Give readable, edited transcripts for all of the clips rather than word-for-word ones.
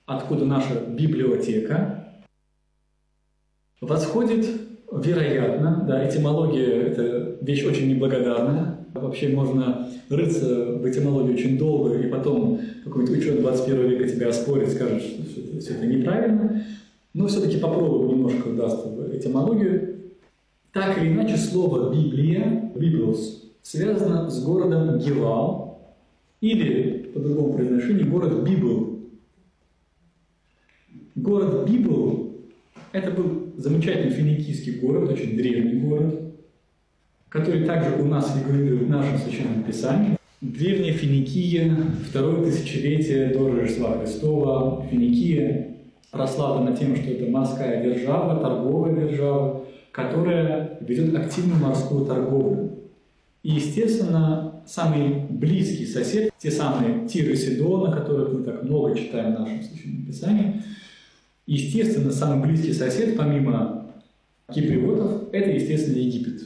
откуда наша библиотека, восходит, вероятно, да, этимология – это вещь очень неблагодарная. Вообще можно рыться в этимологии очень долго, и потом какой-нибудь ученый 21 века тебя оспорит, скажет, что все это неправильно. Но все-таки попробуем немножко вдастся в этимологию. Так или иначе, слово «Библия», «библос», связано с городом Гивал, или, по другому произношению, город Библ. Город Библ – это был замечательный финикийский город, очень древний город, который также у нас фигурирует в нашем Священном Писании. Древняя Финикия, второе тысячелетие до Рождества Христова. Финикия прославлена тем, что это морская держава, торговая держава, которая ведет активную морскую торговлю. И, естественно, самый близкий сосед, те самые Тир и Сидон, о которых мы так много читаем в нашем Священном Писании, естественно, самый близкий сосед, помимо киприотов, это, естественно, Египет.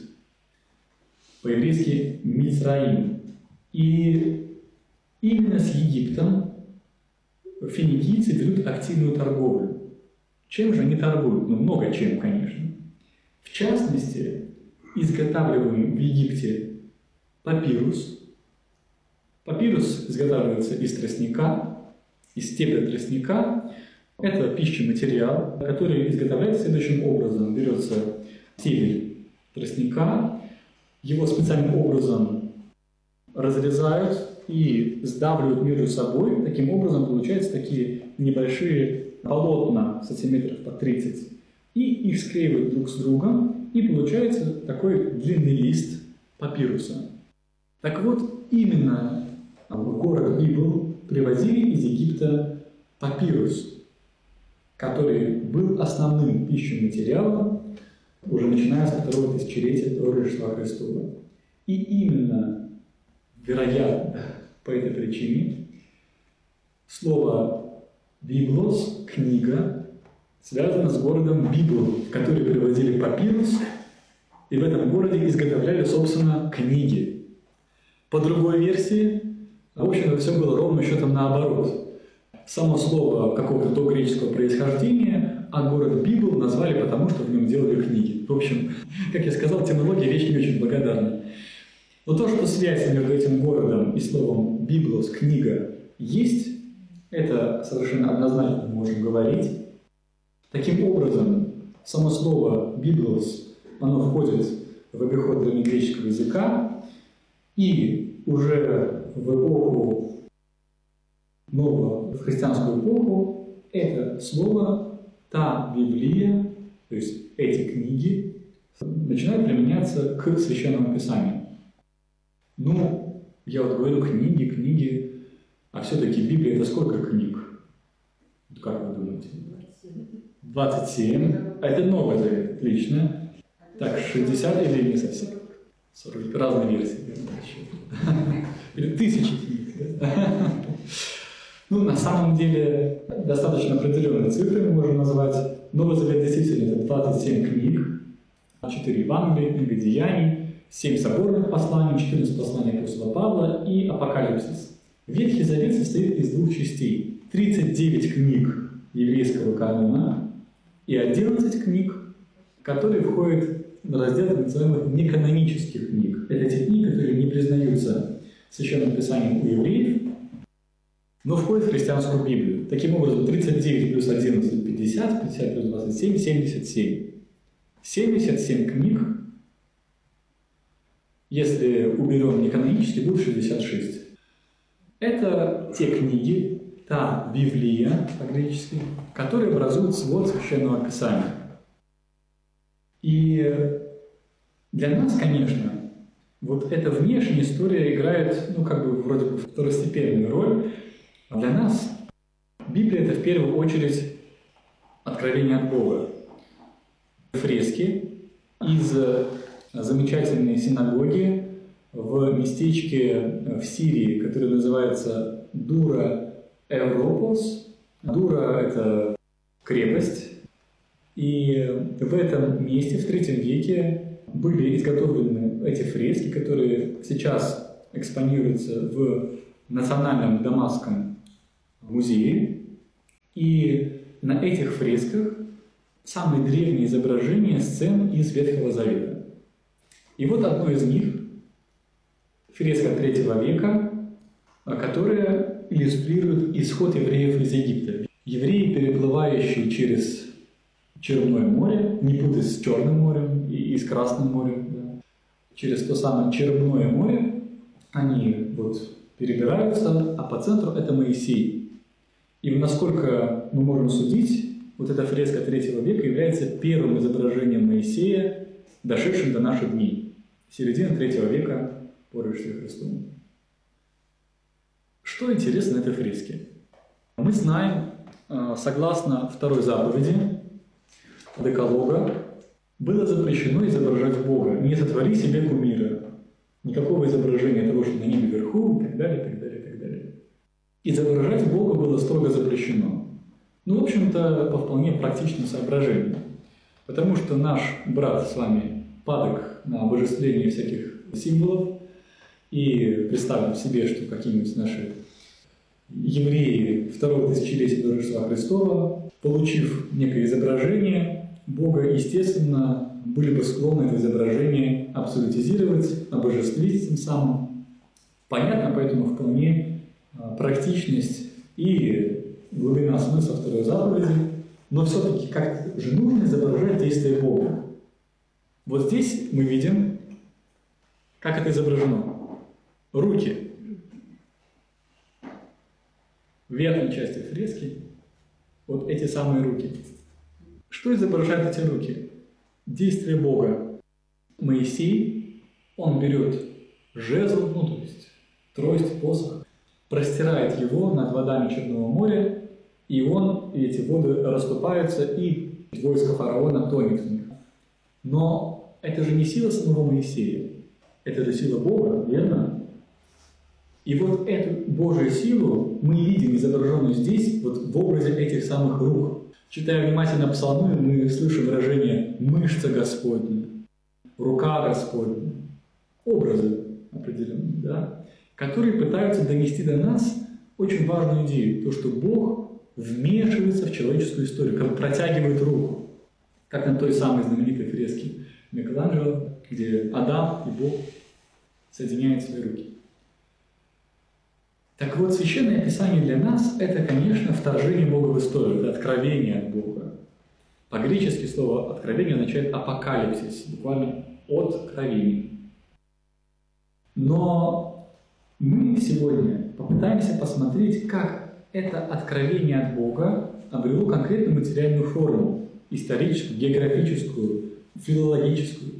По-еврейски Мицраим. И именно с Египтом финикийцы ведут активную торговлю. Чем же они торгуют? Ну, много чем, конечно. В частности, изготавливаемый в Египте папирус. Папирус изготавливается из тростника, из стебля тростника. Это пищематериал, который изготовляется следующим образом. Берется стебель тростника, его специальным образом разрезают и сдавливают между собой. Таким образом получаются такие небольшие полотна сантиметров по 30. И их склеивают друг с другом, и получается такой длинный лист папируса. Так вот, именно в город Библ привозили из Египта папирус, который был основным пищематериалом уже начиная с второго тысячелетия до Рождества Христова. И именно, вероятно, по этой причине слово «библос» – «книга» связано с городом Библ, в который привозили папирус, и в этом городе изготовляли, собственно, книги. По другой версии, в общем-то, все было ровно счетом наоборот. Само слово какого-то догреческого происхождения, а город Библ назвали потому, что в нем делали книги. В общем, как я сказал, этимология вещь не очень благодарна. Но то, что связь между этим городом и словом «библос» – «книга» есть, это совершенно однозначно мы можем говорить. Таким образом, само слово «библос» оно входит в обиход древнегреческого языка, и уже в эпоху нового, в христианскую эпоху, это слово, та Библия, то есть эти книги, начинают применяться к Священному Писанию. Ну, я вот говорю книги, а все-таки Библия – это сколько книг? Как вы думаете? 27. А это Новый Завет, отлично. Так, 60 или не совсем? 40. Разные версии. Или 1000 книг. Ну, на самом деле, достаточно определенные цифры мы можем назвать. Новый Завет действительно это 27 книг, 4 Евангелия, книга Деяний, 7 соборных посланий, 14 посланий апостола Павла и Апокалипсис. Ветхий Завет состоит из 2 частей. 39 книг еврейского канона и 11 книг, которые входят в раздел так называемых неканонических книг. Это те книги, которые не признаются Священным Писанием у евреев, но входит в христианскую Библию. Таким образом, 39 плюс 11 – 50, 50 плюс 27 – 77. 77 книг, если уберем неканонические, будет 66. Это те книги, та Библия по-гречески, которые образуют свод Священного Писания. И для нас, конечно, вот эта внешняя история играет, вроде бы второстепенную роль. Для нас Библия – это в первую очередь откровение от Бога. Фрески из замечательной синагоги в местечке в Сирии, которое называется Дура Европос. Дура – это крепость. И в этом месте в III веке были изготовлены эти фрески, которые сейчас экспонируются в Национальном Дамасском музее. И на этих фресках самые древние изображения сцен из Ветхого Завета. И вот одно из них, фреска III века, которая иллюстрирует исход евреев из Египта. Евреи, переплывающие через Черное море, не путать с Черным морем и с Красным морем, да. Через то самое Черное море, они вот перебираются, а по центру это Моисей. И насколько мы можем судить, вот эта фреска III века является первым изображением Моисея, дошедшим до наших дней. Середина III века по Рождеству Христову. Что интересно на этой фреске? Мы знаем, согласно второй заповеди Декалога, было запрещено изображать Бога. Не сотвори себе кумира. Никакого изображения того, что на небе вверху, и так далее, и так далее, и так далее. Изображать Бога было строго запрещено. Ну, в общем-то, по вполне практичным соображениям. Потому что наш брат с вами падок на обожествление всяких символов и представим себе, что какие-нибудь наши евреи второго тысячелетия до Рождества Христова, получив некое изображение Бога, естественно, были бы склонны это изображение абсолютизировать, обожествить тем самым. Понятно, поэтому вполне практичность и глубина смысла второй заповеди, но все-таки как же нужно изображать действие Бога. Вот здесь мы видим, как это изображено. Руки. В верхней части фрески вот эти самые руки. Что изображают эти руки? Действие Бога. Моисей, он берет жезл, ну то есть трость, посох, простирает его над водами Черного моря, и эти воды расступаются, и войско фараона тонет в них. Но это же не сила самого Моисея, это же сила Бога, верно? И вот эту Божью силу мы видим изображенную здесь, вот в образе этих самых рук. Читая внимательно псалмы, мы слышим выражение «мышца Господня», «рука Господня», образы определенные, да, которые пытаются донести до нас очень важную идею, то, что Бог вмешивается в человеческую историю, как бы протягивает руку, как на той самой знаменитой фреске Микеланджело, где Адам и Бог соединяют свои руки. Так вот, Священное Писание для нас – это, конечно, вторжение Бога в историю, это откровение от Бога. По-гречески слово «откровение» означает «апокалипсис», буквально «откровение». Но мы сегодня попытаемся посмотреть, как это откровение от Бога обрело конкретную материальную форму, историческую, географическую, филологическую.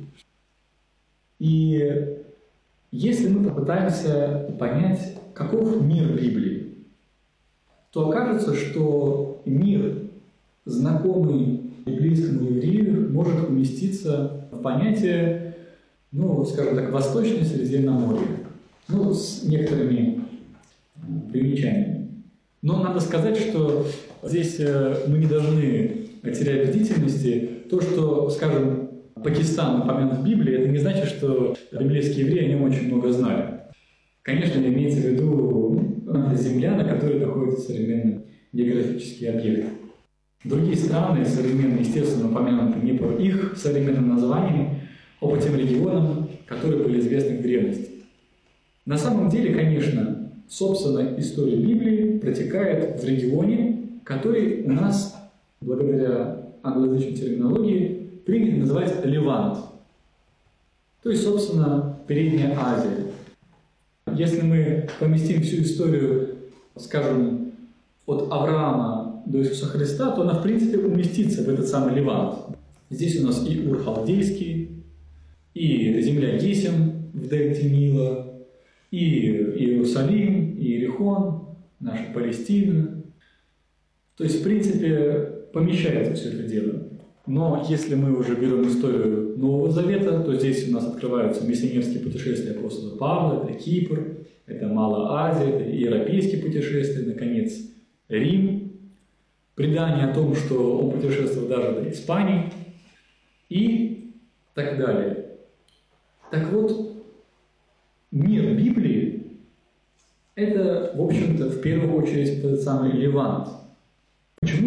И если мы попытаемся понять, каков мир Библии, то окажется, что мир, знакомый библейскому еврею, может уместиться в понятие, ну, скажем так, Восточное Средиземноморье, ну, с некоторыми примечаниями. Но надо сказать, что здесь мы не должны терять бдительности. То, что, скажем, Пакистан упомянут в Библии, это не значит, что библейские евреи о нем очень много знали. Конечно, имеется в виду земля, на которой находится современный географический объект. Другие страны современные, естественно, упомянуты не по их современным названиям, а по тем регионам, которые были известны в древности. На самом деле, конечно, собственно, история Библии протекает в регионе, который у нас, благодаря англоязычной терминологии, принято называть Левант. То есть, собственно, Передняя Азия. Если мы поместим всю историю, скажем, от Авраама до Иисуса Христа, то она, в принципе, уместится в этот самый Левант. Здесь у нас и Ур-Халдейский, и земля Гесем в дельте Нила, и Иерусалим, и Иерихон, наша Палестина. То есть, в принципе, помещается все это дело. Но если мы уже берем историю Нового Завета, то здесь у нас открываются миссионерские путешествия апостола Павла, это Кипр, это Малая Азия, это европейские путешествия, наконец, Рим, предание о том, что он путешествовал даже до Испании и так далее. Так вот, мир Библии – это, в общем-то, в первую очередь этот самый Левант. Почему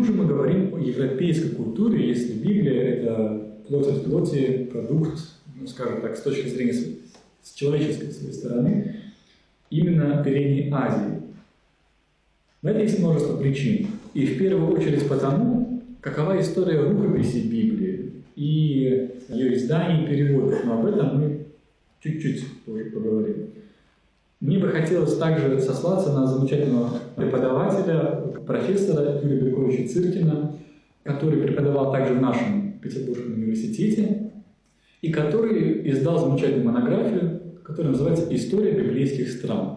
говорим о европейской культуре, если Библия – это плоть от плоти, продукт, скажем так, с точки зрения с человеческой своей стороны, именно Передней Азии. На это есть множество причин. И в первую очередь потому, какова история рукописи Библии и ее изданий и переводов. Но об этом мы чуть-чуть позже поговорим. Мне бы хотелось также сослаться на замечательного преподавателя, профессора Юрия Григорьевича Циркина, который преподавал также в нашем Петербургском университете и который издал замечательную монографию, которая называется «История библейских стран».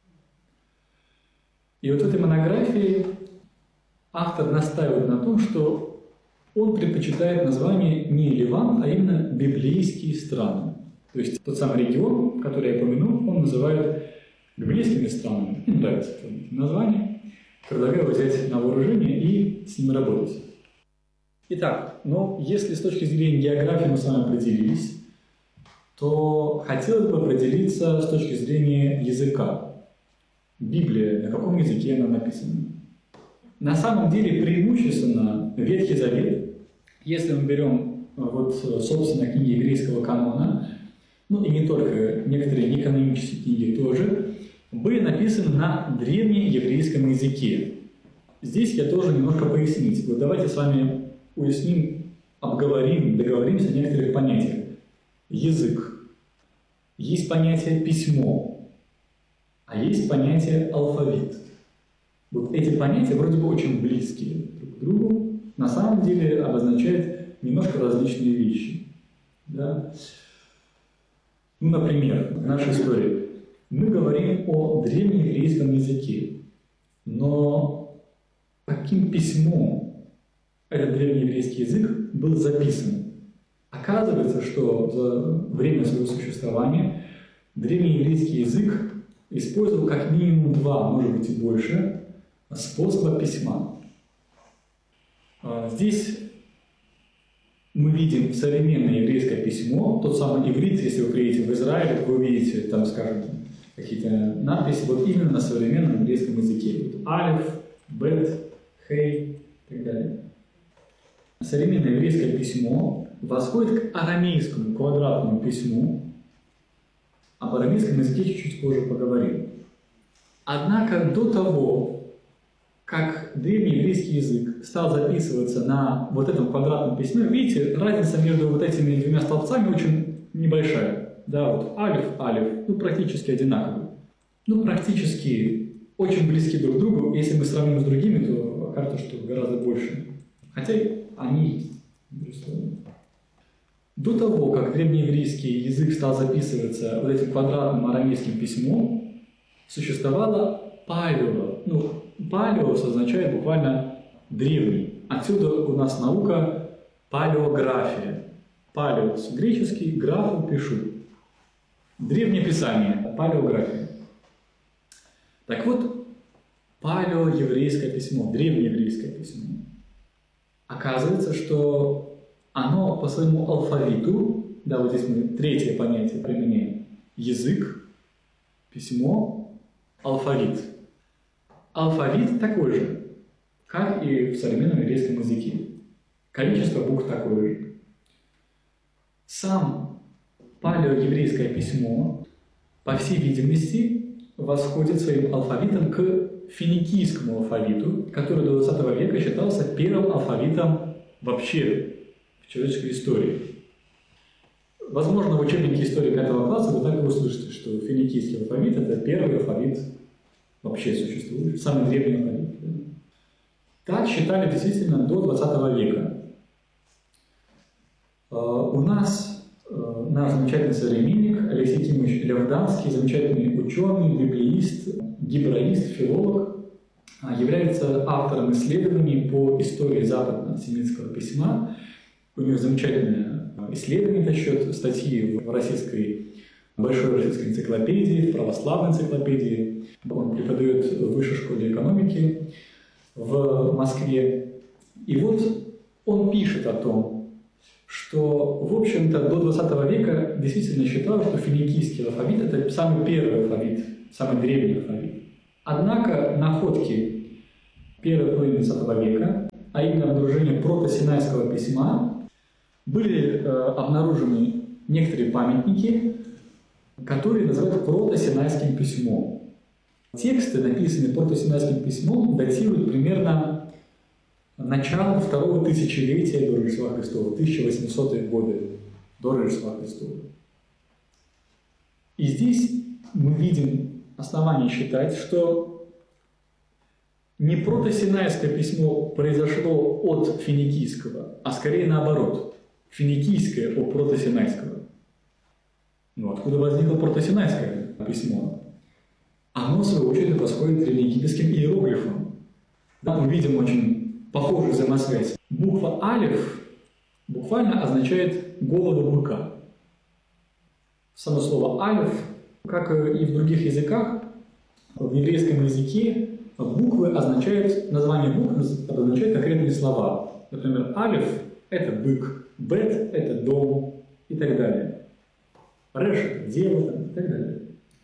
И вот в этой монографии автор настаивает на том, что он предпочитает название не Ливан, а именно библейские страны. То есть тот самый регион, который я упомянул, он называет библейскими странами. Мне нравится это название. Предлагаю взять на вооружение и с ним работать. Итак, но если с точки зрения географии мы с вами определились, то хотелось бы определиться с точки зрения языка. Библия, на каком языке она написана? На самом деле преимущественно Ветхий Завет, если мы берем вот, собственно, книги еврейского канона, ну и не только, некоторые неканонические книги тоже, были написаны на древнееврейском языке. Здесь я тоже немножко пояснить. Вот давайте с вами уясним, обговорим, договоримся о некоторых понятиях. Язык. Есть понятие письмо, а есть понятие алфавит. Вот эти понятия вроде бы очень близкие друг к другу, на самом деле обозначают немножко различные вещи. Да? Ну, например, в нашей истории мы говорим о древнееврейском языке, но каким письмом этот древнееврейский язык был записан? Оказывается, что за время своего существования древнееврейский язык использовал как минимум два, может быть и больше, способа письма. Здесь мы видим современное еврейское письмо, тот самый иврит, если вы приедете в Израиль, вы увидите там, скажем, какие-то надписи вот именно на современном еврейском языке. Вот алиф, бет, хей и так далее. Современное еврейское письмо восходит к арамейскому квадратному письму. Об арамейском языке чуть-чуть позже поговорим. Однако до того, как древнееврейский язык стал записываться на вот этом квадратном письме, видите, разница между вот этими двумя столбцами очень небольшая. Да, вот алиф, алиф, ну практически одинаковые. Ну практически очень близки друг к другу. Если мы сравним с другими, то окажется, что гораздо больше. Хотя они есть, безусловно. До того, как древнееврейский язык стал записываться вот этим квадратным арамейским письмом, существовало палео. Ну, палеос означает буквально древний. Отсюда у нас наука палеография. Палеос греческий, графу пишу. Древнее писание, палеография. Так вот, палеоеврейское письмо, древнееврейское письмо. Оказывается, что оно по своему алфавиту, да, вот здесь мы третье понятие применяем, язык, письмо, алфавит. Алфавит такой же, как и в современном еврейском языке. Количество букв такое же. Сам палеоеврейское письмо, по всей видимости, восходит своим алфавитом к финикийскому алфавиту, который до 20 века считался первым алфавитом вообще в человеческой истории. Возможно, в учебнике истории 5 класса вы так и услышите, что финикийский алфавит – это первый алфавит вообще существующий, самый древний алфавит. Так считали действительно до 20 века. У нас наш замечательный современник Алексей Кимович Лявданский, замечательный ученый, библеист, гебраист, филолог, является автором исследований по истории западно-семитского письма. У него замечательное исследование на счет статьи в большой российской энциклопедии, в православной энциклопедии. Он преподает в Высшей школе экономики в Москве. И вот он пишет о том, что, в общем-то, до 20 века действительно считалось, что финикийский алфавит – это самый первый алфавит, самый древний алфавит. Однако находки первой половины 20 века а именно обнаружение протосинайского письма, были обнаружены некоторые памятники, которые называют протосинайским письмом. Тексты, написанные протосинайским письмом, датируют примерно начало второго тысячелетия до Рождества Христова, 1800-е годы до Рождества Христова. И здесь мы видим основание считать, что не протосинайское письмо произошло от финикийского, а скорее наоборот, финикийское от протосинайского. Ну, откуда возникло протосинайское письмо? Оно, в свою очередь, восходит к древнеегипетским иероглифам. Да, мы видим очень похожую взаимосвязь. Буква алеф буквально означает голову быка. Само слово алеф, как и в других языках, в еврейском языке буквы означают, название букв обозначает конкретные слова. Например, алеф – это бык, бет – это дом и так далее. Реш – это дева и так далее.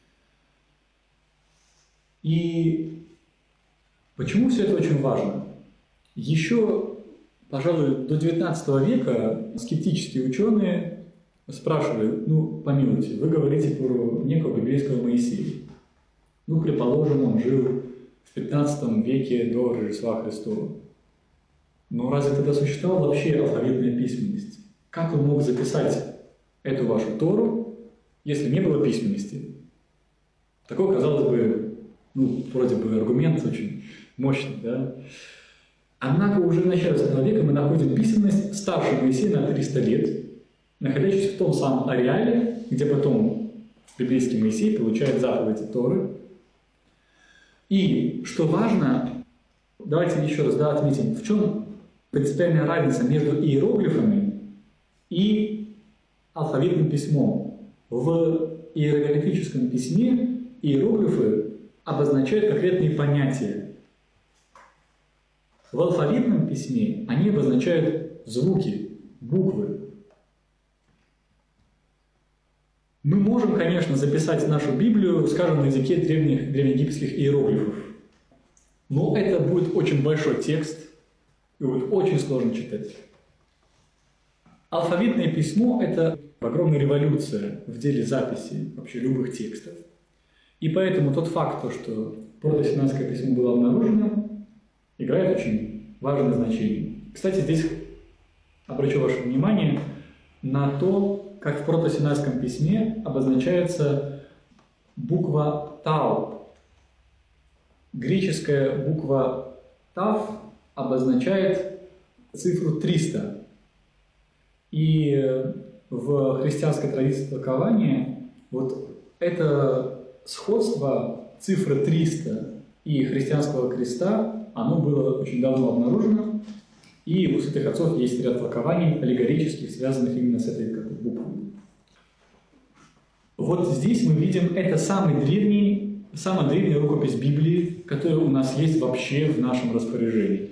И почему все это очень важно? Еще, пожалуй, до XIX века скептические ученые спрашивали: ну, помилуйте, вы говорите про некого библейского Моисея. Ну, предположим, он жил в 15 веке до Рождества Христова. Но разве тогда существовала вообще алфавитная письменность? Как он мог записать эту вашу Тору, если не было письменности? Такой, казалось бы, ну, вроде бы аргумент очень мощный, да? Однако уже в начале 20 века мы находим письменность старше Моисея на 300 лет, находящуюся в том самом ареале, где потом библейский Моисей получает заповеди Торы. И, что важно, давайте еще раз отметим, в чем принципиальная разница между иероглифами и алфавитным письмом. В иероглифическом письме иероглифы обозначают конкретные понятия. В алфавитном письме они обозначают звуки, буквы. Мы можем, конечно, записать нашу Библию, скажем, на языке древнеегипетских иероглифов. Но это будет очень большой текст, и будет очень сложно читать. Алфавитное письмо – это огромная революция в деле записи вообще любых текстов. И поэтому тот факт, что протосинайское письмо было обнаружено, играет очень важное значение. Кстати, здесь обращу ваше внимание на то, как в протосинайском письме обозначается буква Тау. Греческая буква Тав обозначает цифру 300. И в христианской традиции толкования вот это сходство цифры 300 и христианского креста, оно было очень давно обнаружено. И у святых отцов есть ряд толкований аллегорических, связанных именно с этой буквой. Вот здесь мы видим, это самая древняя рукопись Библии, которая у нас есть вообще в нашем распоряжении.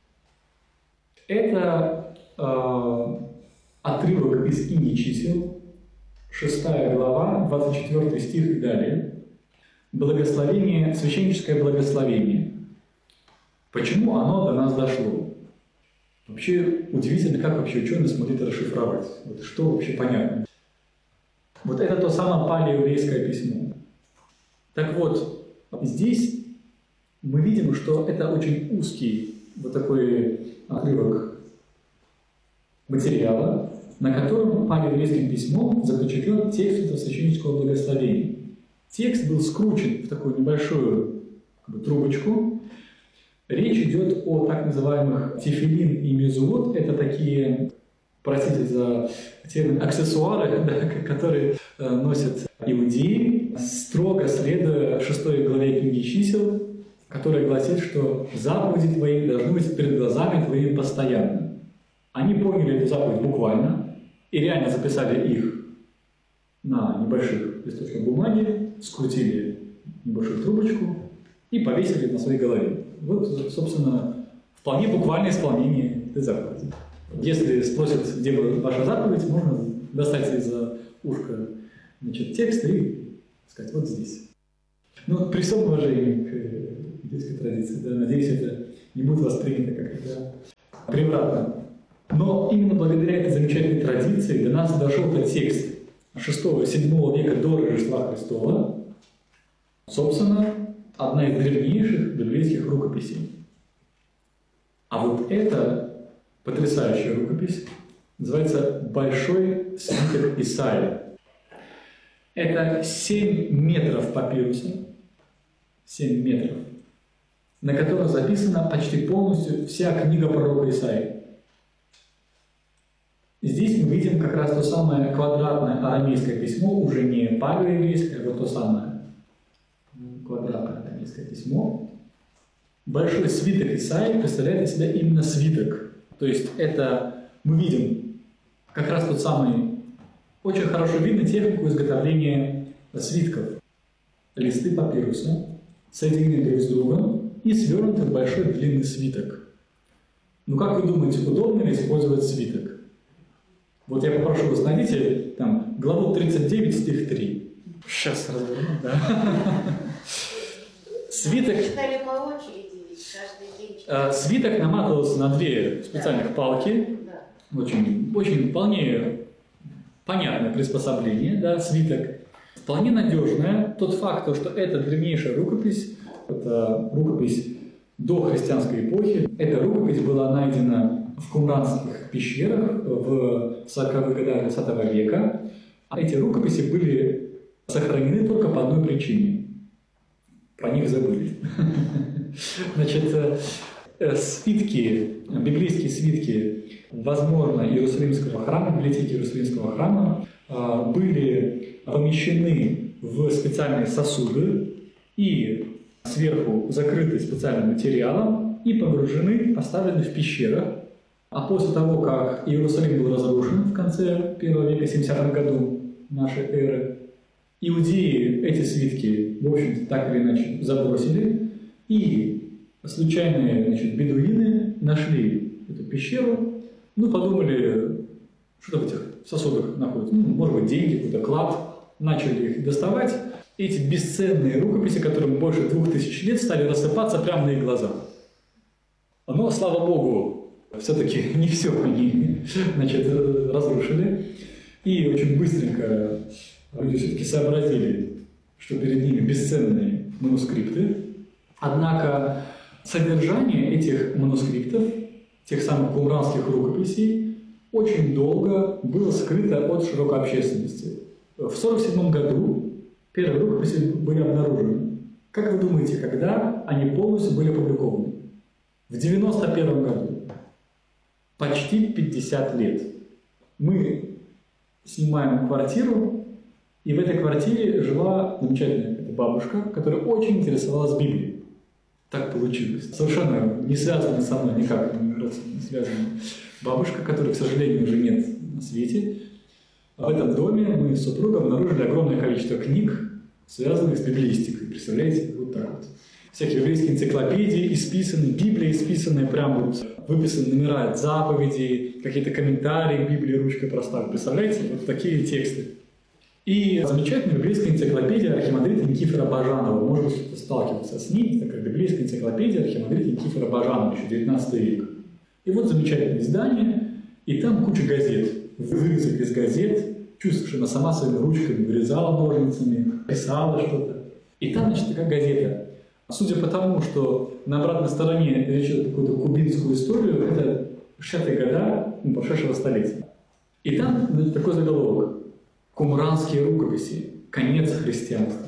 Это отрывок из книги чисел, 6 глава, 24 стих и далее. Благословение, священническое благословение. Почему оно до нас дошло? Вообще удивительно, как вообще ученые смогли это расшифровать. Вот что вообще понятно. Вот это то самое палеоеврейское письмо. Так вот, здесь мы видим, что это очень узкий вот такой отрывок материала, на котором палеоеврейским письмом запечатлен текст этого священнического благословения. Текст был скручен в такую небольшую трубочку. Речь идет о так называемых тефилин и мезуот. Это такие, простите за термин, аксессуары, да, которые носят иудеи, строго следуя 6 главе книги чисел, которая гласит, что заповеди твои должны быть перед глазами твоими постоянно. Они поняли эту заповедь буквально и реально записали их на небольших листочках бумаги, скрутили небольшую трубочку и повесили на своей голове. Вот, собственно, вполне буквальное исполнение этой заповеди. Если спросят, где ваша заповедь, можно достать из-за ушка текст и сказать: вот здесь. Ну, при всем уважении к иудейской традиции, да, надеюсь, это не будет воспринято как превратно. Но именно благодаря этой замечательной традиции до нас дошел этот текст 6-7 века до Рождества Христова. Собственно, одна из древнейших библейских рукописей. А вот эта потрясающая рукопись называется «Большой свиток Исаии». Это 7 метров папируса, 7 метров, на котором записана почти полностью вся книга пророка Исаии. Здесь мы видим как раз то самое квадратное арамейское письмо, уже не палеоеврейское, а вот то самое квадратное арамейское письмо. Большой свиток Исаии представляет из себя именно свиток. То есть это мы видим как раз тот самый, очень хорошо видно технику изготовления свитков. Листы папируса, соединены друг с другом и свернуты в большой длинный свиток. Ну как вы думаете, удобно ли использовать свиток? Вот я попрошу вас, найдите там главу 39, стих 3. Сейчас разверну, да. Свиток... Читали по очереди, каждый день. Свиток наматывался на 2 специальных палки. Да. Очень вполне понятное приспособление, да, свиток. Вполне надежное. Тот факт, что это древнейшая рукопись, это рукопись до христианской эпохи. Эта рукопись была найдена в кумранских пещерах в 40-х годах 20 века. А эти рукописи были сохранены только по одной причине. Про них забыли. Значит, свитки, библейские свитки, возможно, Иерусалимского храма, библиотеки Иерусалимского храма, были помещены в специальные сосуды и сверху закрыты специальным материалом и погружены, поставлены в пещерах. А после того, как Иерусалим был разрушен в конце 1 века, 70 году нашей эры, иудеи эти свитки, в общем-то, так или иначе забросили, и случайные, значит, бедуины нашли эту пещеру, ну, подумали, что в этих сосудах находится, ну, может быть, деньги, какой-то клад, начали их доставать. Эти бесценные рукописи, которым больше 2000 лет, стали рассыпаться прямо на их глазах. Но, слава Богу, все-таки не все они, значит, разрушили. И очень быстренько люди все-таки сообразили, что перед ними бесценные манускрипты. Однако содержание этих манускриптов, тех самых кумранских рукописей, очень долго было скрыто от широкой общественности. В 1947 году первые рукописи были обнаружены. Как вы думаете, когда они полностью были опубликованы? В 1991 году. Почти 50 лет. Мы снимаем квартиру, и в этой квартире жила замечательная бабушка, которая очень интересовалась Библией. Так получилось. Совершенно не связанная со мной, никак не связанная бабушка, которой, к сожалению, уже нет на свете. В этом доме мы с супругом обнаружили огромное количество книг, связанных с библеистикой. Представляете? Вот так вот. Всякие библейские энциклопедии исписаны, Библия исписанная, прям вот выписаны номера заповедей, какие-то комментарии к Библии ручкой проставлены. Представляете? Вот такие тексты. И замечательная библейская энциклопедия архимандрита Никифора Бажанова. Может быть, кто-то сталкивался с ней. Такая библейская энциклопедия архимандрита Никифора Бажанова, еще 19 век. И вот замечательное издание, и там куча газет. Вырезок из газет, чувствуешь, что она сама своими ручками вырезала ножницами, писала что-то. И там, значит, такая газета. Судя по тому, что на обратной стороне речь идет какую-то кубинскую историю, это 60-е годы прошедшего столетия. И там, значит, такой заголовок: «Кумранские рукописи. Конец христианства».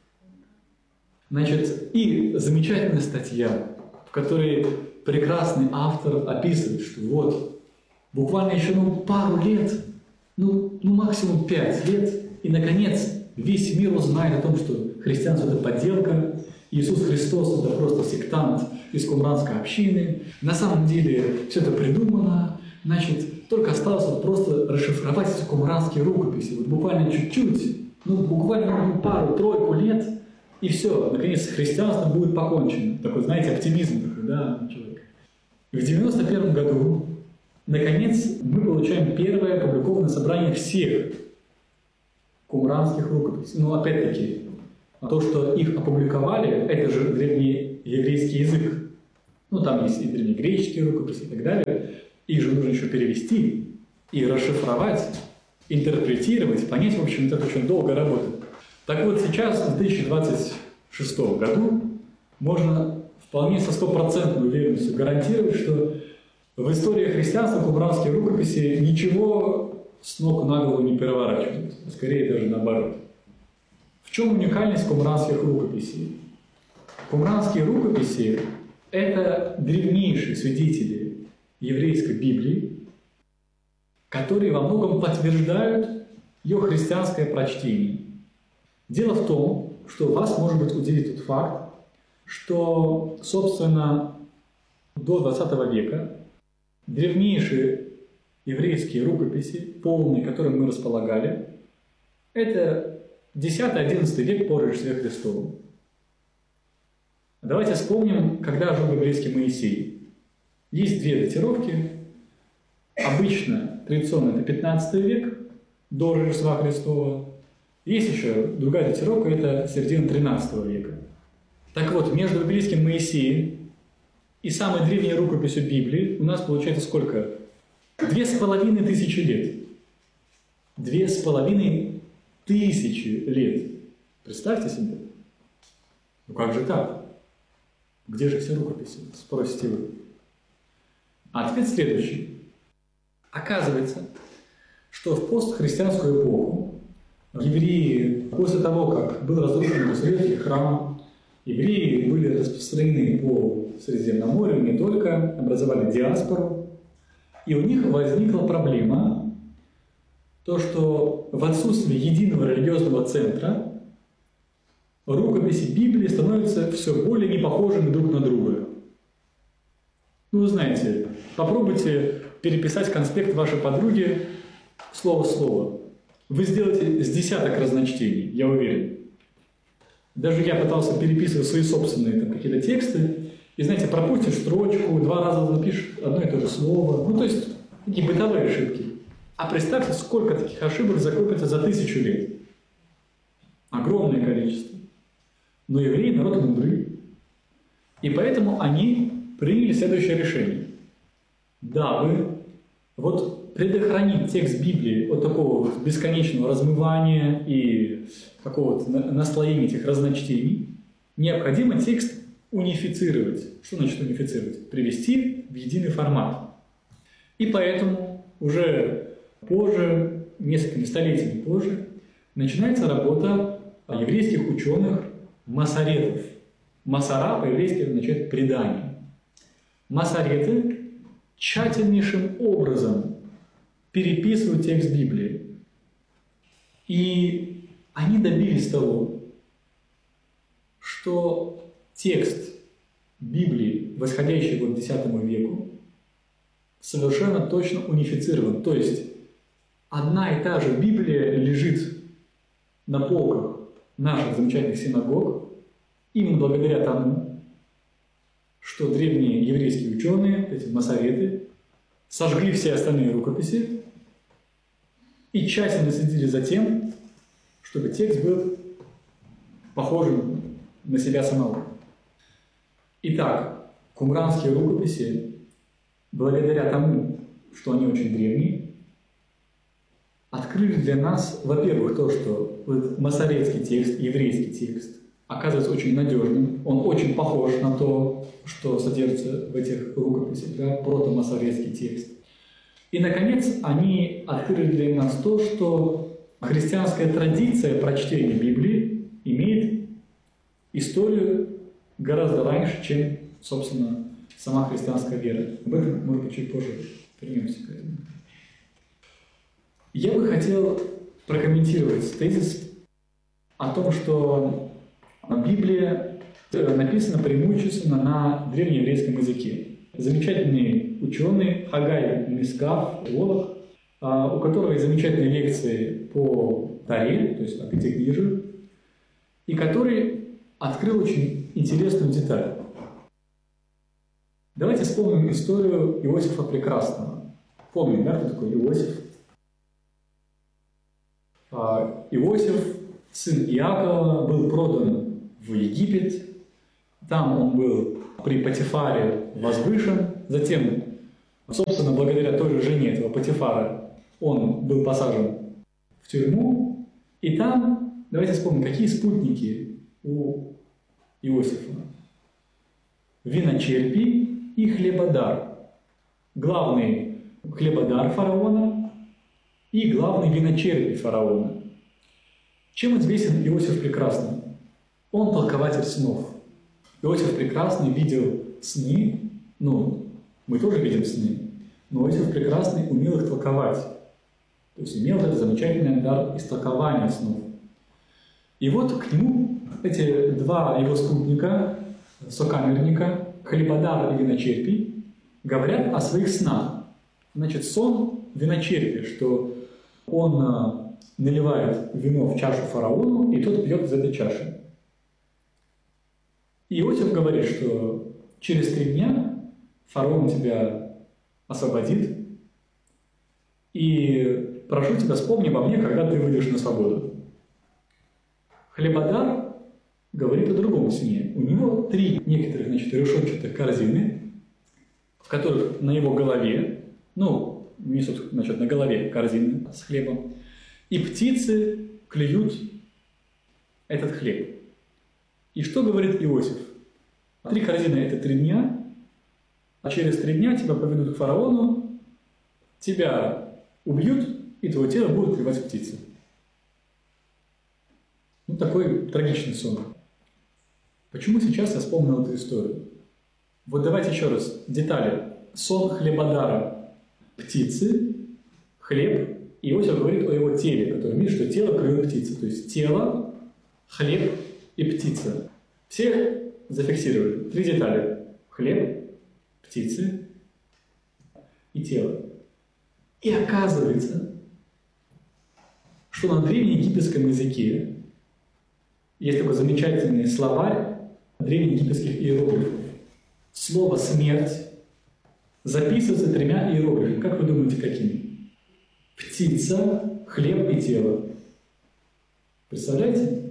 Значит, и замечательная статья, в которой прекрасный автор описывает, что вот, буквально еще пару лет, максимум 5 лет, и, наконец, весь мир узнает о том, что христианство – это подделка, Иисус Христос – это просто сектант из кумранской общины. На самом деле все это придумано, значит, только осталось вот просто расшифровать эти кумранские рукописи. Вот буквально чуть-чуть, буквально пару-тройку лет, и все, наконец, с христианством будет покончено. Такой, знаете, оптимизм такой, да, человек. И в 1991 году, наконец, мы получаем первое опубликованное собрание всех кумранских рукописей. Но опять-таки, то, что их опубликовали, это же древнееврейский язык. Ну, там есть и древнегреческие рукописи и так далее. Их же нужно еще перевести и расшифровать, интерпретировать, понять, в общем, это очень долго работает. Так вот, сейчас, в 2026 году, можно вполне со стопроцентной уверенностью гарантировать, что в истории христианства кумранские рукописи ничего с ног на голову не переворачивают, скорее даже наоборот. В чем уникальность кумранских рукописей? Кумранские рукописи – это древнейшие свидетели еврейской Библии, которые во многом подтверждают ее христианское прочтение. Дело в том, что вас, может быть, удивит тот факт, что, собственно, до 20 века древнейшие еврейские рукописи, полные, которыми мы располагали, это 10-11 век по Рождестве Христову. Давайте вспомним, когда жил библейский Моисей. Есть две датировки. Обычно, традиционно, это 15 век до Рождества Христова. Есть еще другая датировка, это середина 13 века. Так вот, между библейским Моисеем и самой древней рукописью Библии у нас получается сколько? 2500 лет. 2500 лет. Представьте себе. Ну как же так? Где же все рукописи? Спросите вы. А ответ следующий. Оказывается, что в постхристианскую эпоху евреи, после того, как был разрушен Иерусалимский храм, евреи были распространены по Средиземноморью, не только, образовали диаспору, и у них возникла проблема, то, что в отсутствии единого религиозного центра рукописи Библии становятся все более непохожими друг на друга. Ну, вы знаете, попробуйте переписать конспект вашей подруги слово в слово. Вы сделаете с десяток разночтений, я уверен. Даже я пытался переписывать свои собственные там, какие-то тексты, и, знаете, пропустишь строчку, 2 раза напишешь одно и то же слово. Ну, то есть, такие бытовые ошибки. А представьте, сколько таких ошибок закопится за 1000 лет. Огромное количество. Но евреи – народ мудрый. И поэтому они приняли следующее решение. Дабы вот предохранить текст Библии от такого вот бесконечного размывания и какого-то наслоения этих разночтений, необходимо текст унифицировать. Что значит унифицировать? Привести в единый формат. И поэтому уже позже, несколькими столетиями позже, начинается работа еврейских ученых масоретов. Масора по-еврейски означает предание. Масореты тщательнейшим образом переписывают текст Библии. И они добились того, что текст Библии, восходящий к X веку, совершенно точно унифицирован. То есть одна и та же Библия лежит на полках наших замечательных синагог именно благодаря тому, что древние еврейские ученые, эти масореты, сожгли все остальные рукописи и тщательно следили за тем, чтобы текст был похожим на себя самого. Итак, кумранские рукописи, благодаря тому, что они очень древние, открыли для нас, во-первых, то, что масоретский текст, еврейский текст, оказывается очень надежным, он очень похож на то, что содержится в этих рукописях, да, протомасоретский текст. И, наконец, они открыли для нас то, что христианская традиция прочтения Библии имеет историю гораздо раньше, чем, собственно, сама христианская вера. Об этом, может быть, чуть позже вернемся к этому. Я бы хотел прокомментировать тезис о том, что Библия написана преимущественно на древнееврейском языке. Замечательный ученый Хагай Мискав, теолог, у которого есть замечательные лекции по Торе, то есть о Пятикнижии, и который открыл очень интересную деталь. Давайте вспомним историю Иосифа Прекрасного. Помните, да, кто такой Иосиф? Иосиф, сын Иакова, был продан в Египет, Там он был при Потифаре возвышен. Затем, собственно, благодаря той же жене этого Потифара, он был посажен в тюрьму. И там, давайте вспомним, какие спутники у Иосифа. Виночерпий и хлебодар. Главный хлебодар фараона и главный виночерпий фараона. Чем известен Иосиф Прекрасный? Он толкователь снов. Иосиф Прекрасный видел сны, мы тоже видим сны, но Иосиф Прекрасный умел их толковать. То есть имел этот замечательный дар истолкования снов. И вот к нему эти два его спутника, сокамерника, хлебодар и виночерпий, говорят о своих снах. Значит, сон виночерпия, что он наливает вино в чашу фараону, и тот пьет из этой чаши. И Иосиф говорит, что через 3 дня фараон тебя освободит, и прошу тебя, вспомни обо мне, когда ты выйдешь на свободу. Хлебодар говорит о другом сне. У него 3 некоторых, решетчатых корзины, в которых на его голове, несут, на голове корзины с хлебом, и птицы клюют этот хлеб. И что говорит Иосиф? 3 корзины – это 3 дня, а через 3 дня тебя поведут к фараону, тебя убьют, и твое тело будут клевать птицы. Такой трагичный сон. Почему сейчас я вспомнил эту историю? Вот давайте еще раз детали. Сон хлебодара – птицы, хлеб. И Иосиф говорит о его теле, который видит, что тело клюет птицы. То есть тело, хлеб и птица. Все зафиксировали. 3 детали. Хлеб, птицы и тело. И оказывается, что на древнеегипетском языке есть такой замечательный словарь древнеегипетских иероглифов. Слово «смерть» записывается 3 иероглифами. Как вы думаете, какими? Птица, хлеб и тело. Представляете?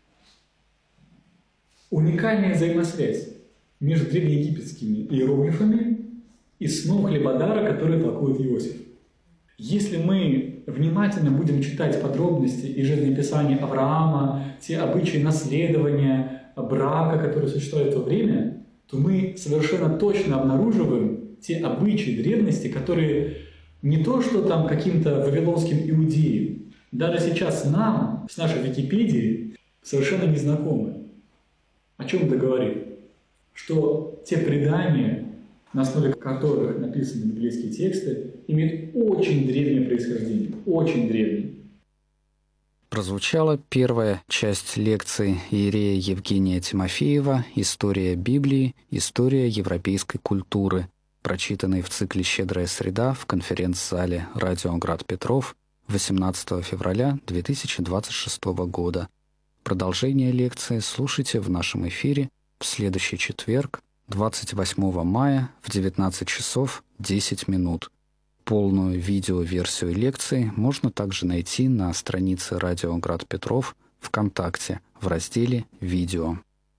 Уникальная взаимосвязь между древнеегипетскими иероглифами и сном хлебодара, который толкует Иосиф. Если мы внимательно будем читать подробности из жизнеописания Авраама, те обычаи наследования, брака, которые существовали в то время, то мы совершенно точно обнаруживаем те обычаи древности, которые не то что там каким-то вавилонским иудеям, даже сейчас нам, с нашей Википедией, совершенно незнакомы. О чем это говорит? Что те предания, на основе которых написаны библейские тексты, имеют очень древнее происхождение. Очень древнее. Прозвучала первая часть лекции иерея Евгения Тимофеева «История Библии. История европейской культуры», прочитанной в цикле «Щедрая среда» в конференц-зале «Радио Град Петров» 18 февраля 2026 года. Продолжение лекции слушайте в нашем эфире в следующий четверг, 28 мая в 19 часов 10 минут. Полную видеоверсию лекции можно также найти на странице «Радио Град Петров» ВКонтакте в разделе «Видео».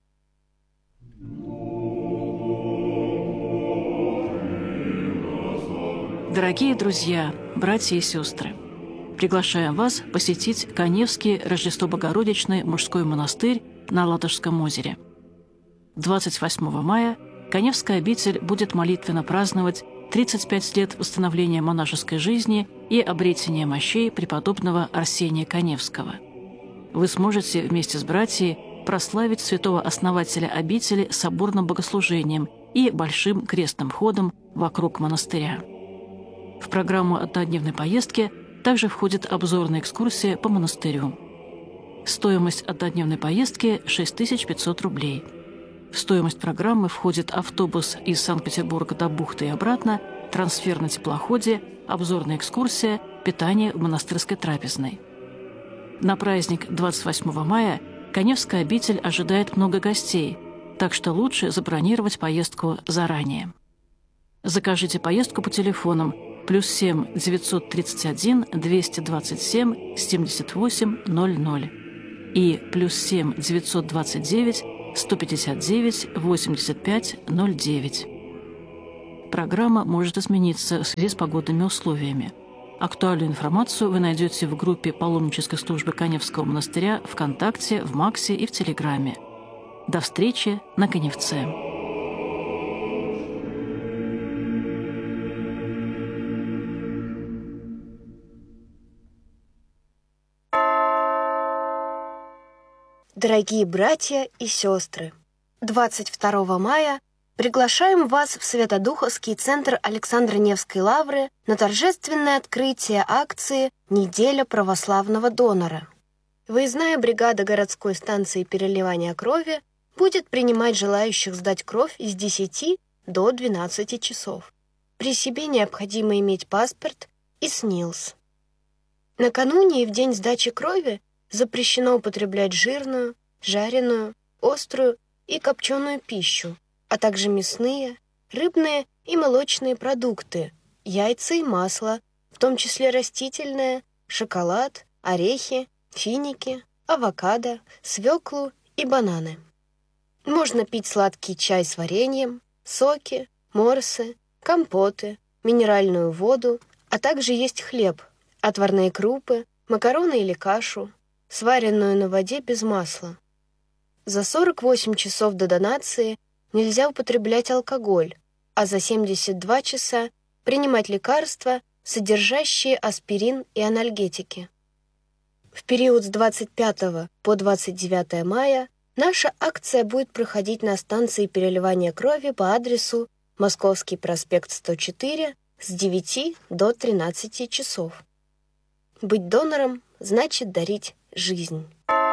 Дорогие друзья, братья и сестры, приглашаем вас посетить Каневский Рождество-Богородичный мужской монастырь на Ладожском озере. 28 мая Каневская обитель будет молитвенно праздновать 35 лет восстановления монашеской жизни и обретения мощей преподобного Арсения Каневского. Вы сможете вместе с братьями прославить святого основателя обители соборным богослужением и большим крестным ходом вокруг монастыря. В программу однодневной поездки также входит обзорная экскурсия по монастырю. Стоимость однодневной поездки – 6500 рублей. В стоимость программы входит автобус из Санкт-Петербурга до бухты и обратно, трансфер на теплоходе, обзорная экскурсия, питание в монастырской трапезной. На праздник 28 мая Каневская обитель ожидает много гостей, так что лучше забронировать поездку заранее. Закажите поездку по телефонам +7 931 227 78 00 и +7 929 159 85 09. Программа может измениться в связи с погодными условиями. Актуальную информацию вы найдете в группе паломнической службы Каневского монастыря ВКонтакте, в Максе и в Телеграме. До встречи на Каневце. Дорогие братья и сестры, 22 мая приглашаем вас в Свято-Духовский центр Александра Невской лавры на торжественное открытие акции «Неделя православного донора». Выездная бригада городской станции переливания крови будет принимать желающих сдать кровь с 10 до 12 часов. При себе необходимо иметь паспорт и СНИЛС. Накануне и в день сдачи крови запрещено употреблять жирную, жареную, острую и копченую пищу, а также мясные, рыбные и молочные продукты, яйца и масло, в том числе растительное, шоколад, орехи, финики, авокадо, свеклу и бананы. Можно пить сладкий чай с вареньем, соки, морсы, компоты, минеральную воду, а также есть хлеб, отварные крупы, макароны или кашу, сваренную на воде без масла. За 48 часов до донации нельзя употреблять алкоголь, а за 72 часа принимать лекарства, содержащие аспирин и анальгетики. В период с 25 по 29 мая наша акция будет проходить на станции переливания крови по адресу Московский проспект 104 с 9 до 13 часов. Быть донором значит дарить жизнь.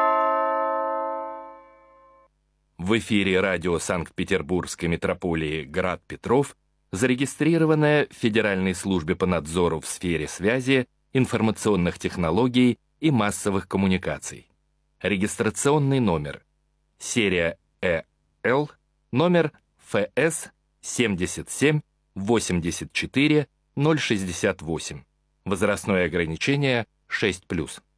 В эфире радио Санкт-Петербургской метрополии «Град Петров», зарегистрированное в Федеральной службе по надзору в сфере связи, информационных технологий и массовых коммуникаций. Регистрационный номер. Серия ЭЛ, номер ФС 77 84 068. Возрастное ограничение 6+.